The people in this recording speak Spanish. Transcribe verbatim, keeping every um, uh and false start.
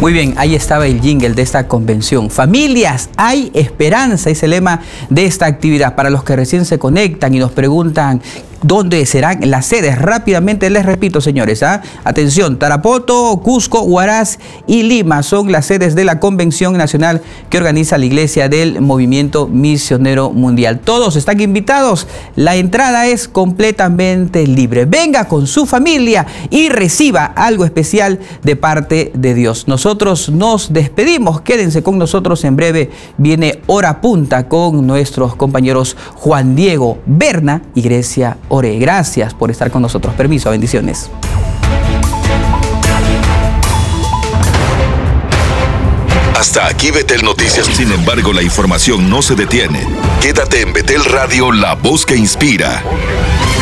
Muy bien, ahí estaba el jingle de esta convención. Familias, hay esperanza, es el lema de esta actividad. Para los que recién se conectan y nos preguntan dónde serán las sedes, rápidamente les repito, señores, ¿ah? Atención, Tarapoto, Cusco, Huaraz y Lima son las sedes de la convención nacional que organiza la Iglesia del Movimiento Misionero Mundial. Todos están invitados, la entrada es completamente libre. Venga con su familia y reciba algo especial de parte de Dios. Nosotros nos despedimos, quédense con nosotros, en breve viene Hora Punta con nuestros compañeros Juan Diego Berna y Grecia Ore. Gracias por estar con nosotros. Permiso, bendiciones. Hasta aquí Betel Noticias. Sin embargo, la información no se detiene. Quédate en Betel Radio, la voz que inspira.